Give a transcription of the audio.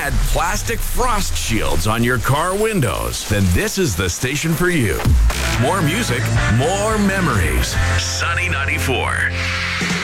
had plastic frost shields on your car windows, then this is the station for you. More music, more memories. Sunny 94.